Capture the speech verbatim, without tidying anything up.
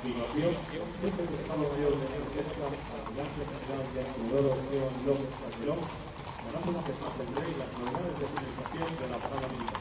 continuación, este diputado mayor de Orquesta, Ambulancia Nacional de Comodoro Esteban López Calderón, ganando la que pasa el rey las novedades de finalización de la parada militar.